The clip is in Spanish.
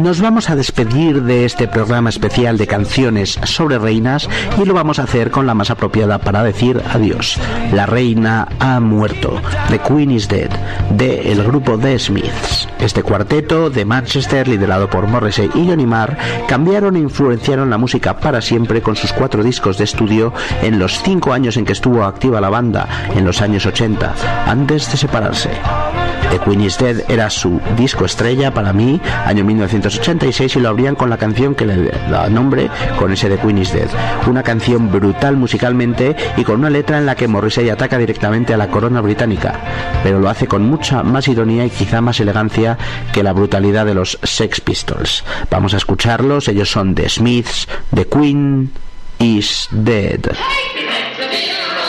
Nos vamos a despedir de este programa especial de canciones sobre reinas y lo vamos a hacer con la más apropiada para decir adiós. La reina ha muerto. The Queen is Dead, de el grupo The Smiths. Este cuarteto de Manchester, liderado por Morrissey y Johnny Marr, cambiaron e influenciaron la música para siempre con sus 4 discos de estudio en los 5 años en que estuvo activa la banda, en los años 80, antes de separarse. The Queen is Dead era su disco estrella para mí, año 1986, y lo abrían con la canción que le da nombre con ese The Queen is Dead. Una canción brutal musicalmente y con una letra en la que Morrissey ataca directamente a la corona británica, pero lo hace con mucha más ironía y quizá más elegancia que la brutalidad de los Sex Pistols. Vamos a escucharlos, ellos son The Smiths, The Queen is Dead.